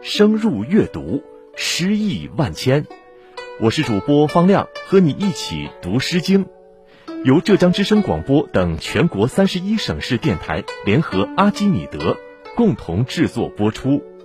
深入阅读，诗意万千。我是主播方亮，和你一起读诗经。由浙江之声广播等全国31省市电台联合阿基米德共同制作播出。